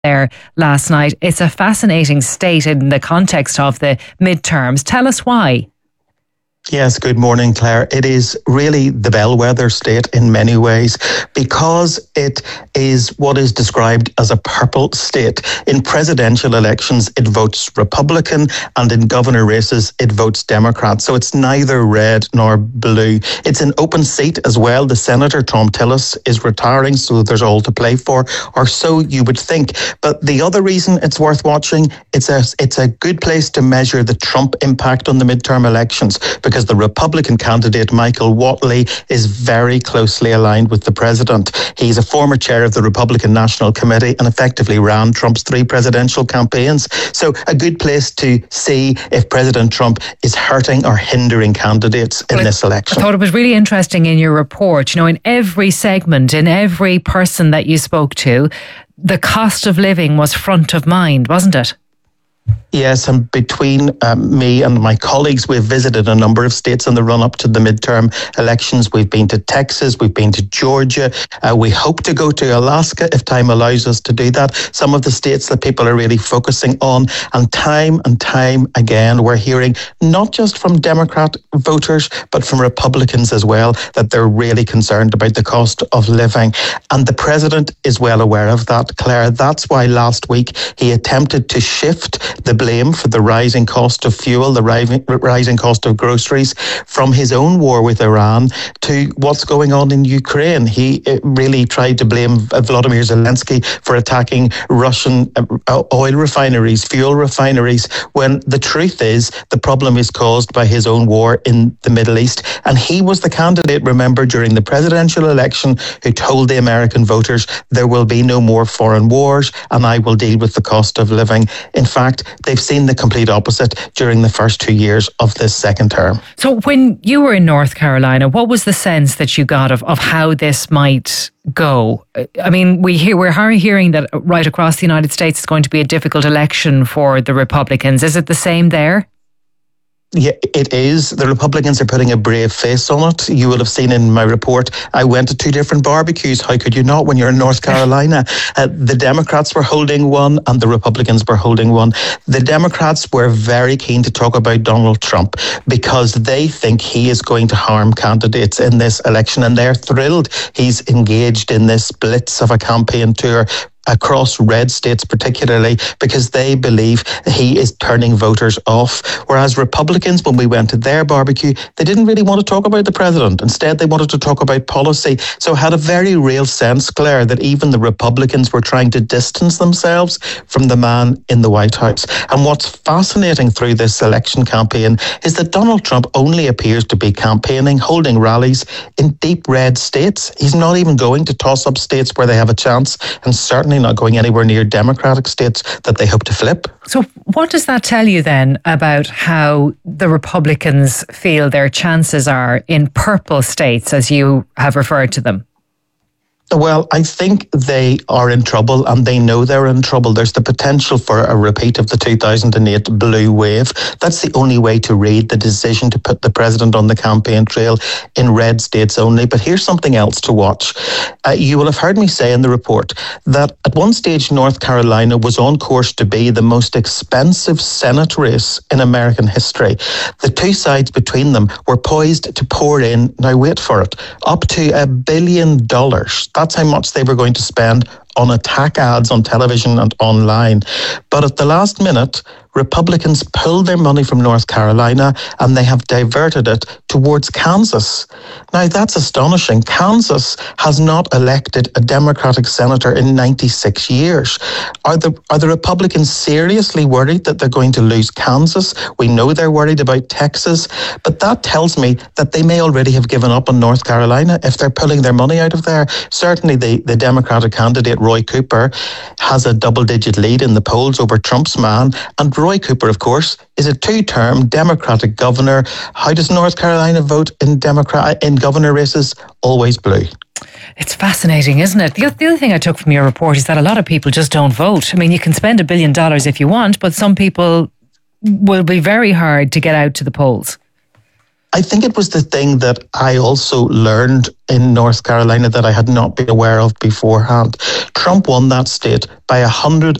there last night. It's a fascinating state in the context of the midterms. Tell us why. Yes, good morning, Claire. It is really the bellwether state in many ways because it is what is described as a purple state. In presidential elections, it votes Republican, and in governor races, it votes Democrat. So it's neither red nor blue. It's an open seat as well. The Senator, Tom Tillis, is retiring, so there's all to play for, or so you would think. But the other reason it's worth watching, it's a good place to measure the Trump impact on the midterm elections, because the Republican candidate, Michael Whatley, is very closely aligned with the president. He's a former chair of the Republican National Committee and effectively ran Trump's 3 presidential campaigns. So a good place to see if President Trump is hurting or hindering candidates in this election. I thought it was really interesting in your report, in every segment, in every person that you spoke to, the cost of living was front of mind, wasn't it? Yes, and between me and my colleagues, we've visited a number of states in the run-up to the midterm elections. We've been to Texas, we've been to Georgia. We hope to go to Alaska if time allows us to do that. Some of the states that people are really focusing on. And time again, we're hearing not just from Democrat voters, but from Republicans as well, that they're really concerned about the cost of living. And the president is well aware of that, Claire. That's why last week he attempted to shift the blame for the rising cost of fuel, the rising cost of groceries, from his own war with Iran to what's going on in Ukraine. He really tried to blame Volodymyr Zelensky for attacking Russian oil refineries, fuel refineries, when the truth is the problem is caused by his own war in the Middle East. And he was the candidate, remember, during the presidential election who told the American voters there will be no more foreign wars and I will deal with the cost of living. In fact, they've seen the complete opposite during the first 2 years of this second term. So when you were in North Carolina, what was the sense that you got of how this might go? I mean, we're hearing that right across the United States it's going to be a difficult election for the Republicans. Is it the same there? Yeah, it is. The Republicans are putting a brave face on it. You will have seen in my report, I went to 2 different barbecues. How could you not when you're in North Carolina? The Democrats were holding one and the Republicans were holding one. The Democrats were very keen to talk about Donald Trump because they think he is going to harm candidates in this election, and they're thrilled he's engaged in this blitz of a campaign tour across red states particularly, because they believe he is turning voters off. Whereas Republicans, when we went to their barbecue, they didn't really want to talk about the president. Instead, they wanted to talk about policy. So had a very real sense, Claire, that even the Republicans were trying to distance themselves from the man in the White House. And what's fascinating through this election campaign is that Donald Trump only appears to be campaigning, holding rallies in deep red states. He's not even going to toss-up states where they have a chance, and certainly not going anywhere near Democratic states that they hope to flip. So what does that tell you then about how the Republicans feel their chances are in purple states, as you have referred to them? Well, I think they are in trouble and they know they're in trouble. There's the potential for a repeat of the 2008 blue wave. That's the only way to read the decision to put the president on the campaign trail in red states only. But here's something else to watch. You will have heard me say in the report that at one stage North Carolina was on course to be the most expensive Senate race in American history. The 2 sides between them were poised to pour in, now wait for it, up to $1 billion. That's how much they were going to spend on attack ads on television and online. But at the last minute, Republicans pulled their money from North Carolina and they have diverted it towards Kansas. Now, that's astonishing. Kansas has not elected a Democratic senator in 96 years. Are the Republicans seriously worried that they're going to lose Kansas? We know they're worried about Texas, but that tells me that they may already have given up on North Carolina if they're pulling their money out of there. Certainly the Democratic candidate, Roy Cooper, has a double-digit lead in the polls over Trump's man, and Roy Cooper, of course, is a 2-term Democratic governor. How does North Carolina vote in governor races? Always blue. It's fascinating, isn't it? The other thing I took from your report is that a lot of people just don't vote. I mean, you can spend $1 billion if you want, but some people will be very hard to get out to the polls. I think it was the thing that I also learned in North Carolina that I had not been aware of beforehand. Trump won that state by